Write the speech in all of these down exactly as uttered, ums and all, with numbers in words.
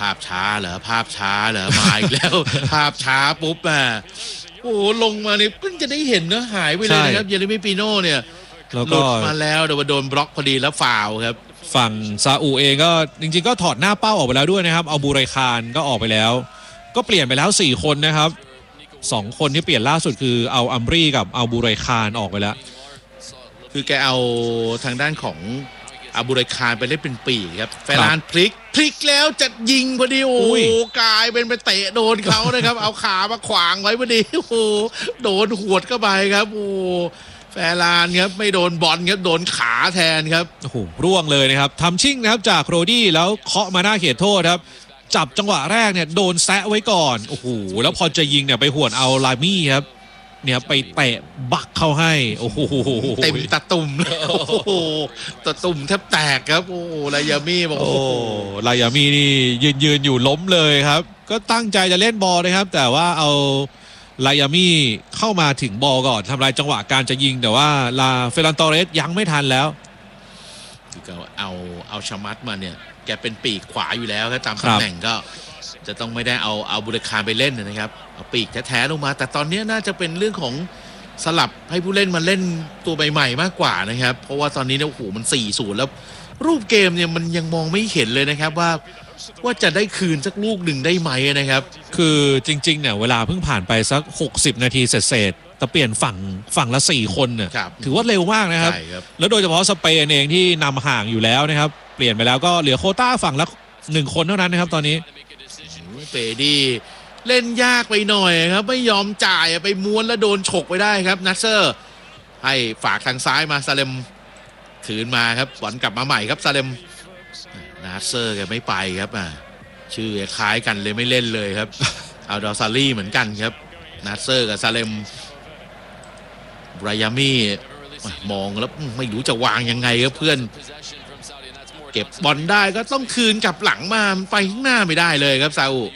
าพช้าเหรอภาพช้าเหรอมาอีกแล้ว ภาพช้าปุ๊บอ่ะโอ้ลงมาเนี่ยเพิ่งจะได้เห็นนะหายไปเลยนะครับเยเรมีปีโน่เนี่ยหลุดมาแล้วเดี๋ยวโดนบล็อกพอดีแล้วฟาวครับฝั่งซาอุเองก็จริงๆก็ถอดหน้าเป้าออกไปแล้วด้วยนะครับเอาบูไรคานก็ออกไปแล้วก็เปลี่ยนไปแล้วสี่คนนะครับสองคนที่เปลี่ยนล่าสุดคือเอาอัมรีกับเอาบูไรคานออกไปแล้วคือแกเอาทางด้านของอาบูไรคานไปเล่นเป็นปีกครับแฟรานพลิกพลิกแล้วจะยิงพอดีโอ้โหกลายเป็นไปเตะโดนเขานะครับ เอาขามาขวางไว้พอดีโอ้โหโดนหวดเข้าไปครับโอ้แฟรานครับไม่โดนบอลครับโดนขาแทนครับโอ้โหร่วงเลยนะครับทำชิ่งนะครับจากโรดี้แล้วเคาะมาหน้าเขตโทษครับจับจังหวะแรกเนี่ยโดนแซะไว้ก่อนโอ้โหแล้วพอจะยิงเนี่ยไปหวดเอาลามี่ครับเนี่ยไปเตะบักเข้าให้โอ้โหเต็มตะตุ่มโอ้โหตะตุ่มแทบแตกครับโอ้ลายามี่บอกโอ้ลายามี่นี่ยืนยืนอยู่ล้มเลยครับก็ตั้งใจจะเล่นบอลนะครับแต่ว่าเอาลายามี่เข้ามาถึงบอลก่อนทำลายจังหวะการจะยิงแต่ว่าลาเฟรันตอเรสยังไม่ทันแล้วคือก็เอาเอาชามัดมาเนี่ยแกเป็นปีกขวาอยู่แล้วครับตามตำแหน่งก็จะต้องไม่ได้เอาเอาบุรคารไปเล่นนะครับเอาปีกแท้ๆลงมาแต่ตอนนี้น่าจะเป็นเรื่องของสลับให้ผู้เล่นมาเล่นตัวใหม่ๆมากกว่านะครับเพราะว่าตอนนี้เนี่ยโอ้โหมัน สี่ศูนย์ แล้วรูปเกมเนี่ยมันยังมองไม่เห็นเลยนะครับว่าว่าจะได้คืนสักลูกหนึ่งได้ไหมนะครับคือจริงๆเนี่ยเวลาเพิ่งผ่านไปสักหกสิบนาทีเศษๆแต่เปลี่ยนฝั่งฝั่งละสี่คนเนี่ยถือว่าเร็วมากนะครับแล้วโดยเฉพาะสเปนเองที่นำห่างอยู่แล้วนะครับเปลี่ยนไปแล้วก็เหลือโควต้าฝั่งละหนึ่งคนเท่านั้นนะครับตอนนี้เปดีเล่นยากไปหน่อยครับไม่ยอมจ่ายไปม้วนแล้วโดนฉกไปได้ครับนัสเซอร์ให้ฝากทางซ้ายมาซาเลมถืนมาครับบอลกลับมาใหม่ครับซาเลมนัสเซอร์แกไม่ไปครับอ่ะชื่อคล้ายกันเลยไม่เล่นเลยครับเอาดอซารี่เหมือนกันครับนัสเซอร์กับซาเลมบรายามี่มองแล้วไม่รู้จะวางยังไงครับเพื่อนเก็บบอลได้ก็ต้องคืนกลับหลังมาไปข้างหน้าไม่ได้เลยครับซาอุ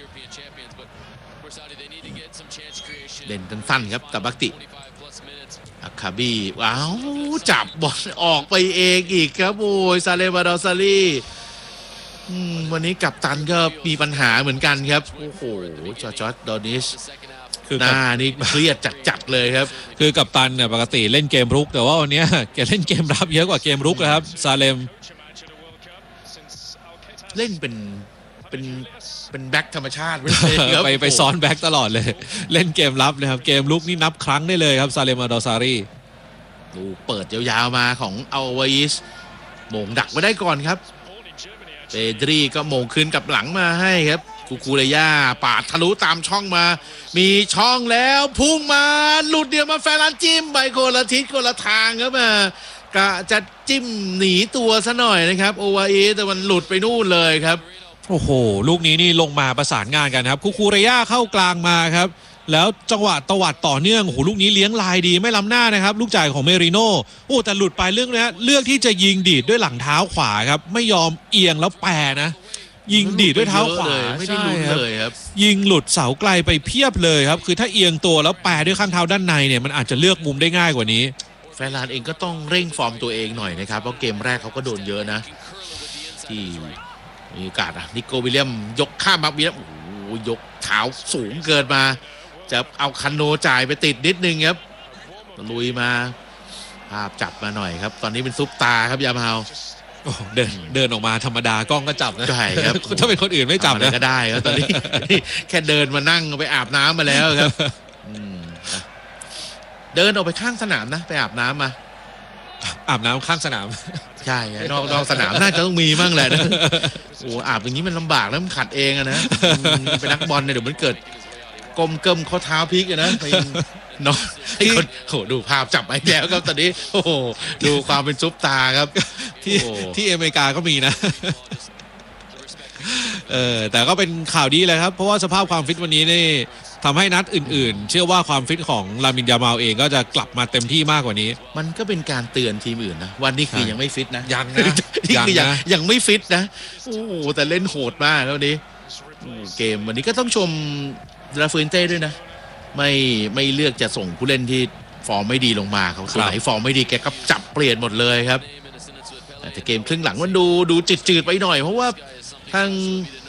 เล่นสั้นๆครับตาบักติอาคาบีว้าวจับบอลออกไปเองอีกครับโอ้ยซาเลมาดอซารีวันนี้กัปตันก็มีปัญหาเหมือนกันครับโอ้โหจอร์จดอนิชคือหน้านี่เครียดจัดๆเลยครับคือกัปตันเนี่ยปกติเล่นเกมรุกแต่ว่าวันนี้แกเล่นเกมรับเยอะกว่าเกมรุกนะครับซาเลมเล่นเป็นเป็นเป็นแบ็คธรรมชาติไปไปซ้อนแบ็คตลอดเลยเล่นเกมรับเลยครับเกมลุกนี่นับครั้งได้เลยครับซาเลมาดอซารีดูเปิดยาวๆมาของอัลวาอิสโมงดักไว้ได้ก่อนครับเปดรีก็โมงคืนกับหลังมาให้ครับคูคูเรย่าปาดทะลุตามช่องมามีช่องแล้วพุ่งมาหลุดเดียวมาแฟรันจิ้มไปคนละทิศคนละทางครับมากะจะจิ้มหนีตัวซะหน่อยนะครับโอวาอิสแต่มันหลุดไปนู่นเลยครับโอ้โหลูกนี้นี่ลงมาประสานงานกันครับคูคูเรย่าเข้ากลางมาครับแล้วจังหวะตวัดต่อเนื่องโอ้โหลูกนี้เลี้ยงลายดีไม่ล้ำหน้านะครับลูกจ่ายของเมริโน่โอ้แต่หลุดไปเรื่องนี้เลือกที่จะยิงดีดด้วยหลังเท้าขวาครับไม่ยอมเอียงแล้วแปรนะยิงดีดด้วยเท้าขวาไม่ได้ลุ้นเลยครับยิงหลุดเสาไกลไปเพียบเลยครับคือถ้าเอียงตัวแล้วแปรด้วยข้างเท้าด้านในเนี่ยมันอาจจะเลือกมุมได้ง่ายกว่านี้แฟนลานเองก็ต้องเร่งฟอร์มตัวเองหน่อยนะครับเพราะเกมแรกเขาก็โดนเยอะนะที่มีโอกาสอ่ะนิโกวิลเลียมยกข้ามมาวิลเลียมโอ้โหยกเท้าสูงเกินมาจะเอาคันโนจ่ายไปติดนิดนึงครับลุยมาภาพจับมาหน่อยครับตอนนี้เป็นซุปตาครับยามาฮาวเดินเดินออกมาธรรมดากล้องก็จับนะใช่ครับถ้าเป็นคนอื่นไม่จับนะก็ได้ครับตอนนี้แค่เดินมานั่งไปอาบน้ำมาแล้วครับเดินออกไปข้างสนามนะไปอาบน้ำมาอาบน้ำข้างสนามใช่นอกนอกสนามน่าจะต้องมีมั่งแหละนะโอ้อาบอย่างนี้มันลำบากแล้วมันขัดเองอะนะเป็นนักบอลเนี่ยเดี๋ยวมันเกิดกลมเกิมข้อเท้าพลิกอะนะน้องให้คนโหดูภาพจับไว้แล้วครับตอนนี้โอ้โหดูความเป็นซุปตาครับที่ที่อเมริกาก็มีนะเออแต่ก็เป็นข่าวดีเลยครับเพราะว่าสภาพความฟิตวันนี้นี่ทำให้นัดอื่นๆเชื่อว่าความฟิตของลามินยามาลเองก็จะกลับมาเต็มที่มากกว่านี้มันก็เป็นการเตือนทีมอื่นนะวันนี้คือยังไม่ฟิตนะยังนะนี่คือยังยังไม่ฟิตนะโอ้โหแต่เล่นโหดมากแล้วนี้เกมวันนี้ก็ต้องชมลาฟูนเต้ด้วยนะไม่ไม่เลือกจะส่งผู้เล่นที่ฟอร์มไม่ดีลงมาเขาส่วนไหนฟอร์มไม่ดีแกก็จับเปลี่ยนหมดเลยครับแต่เกมครึ่งหลังมันดูดูจืดๆไปหน่อยเพราะว่าทาง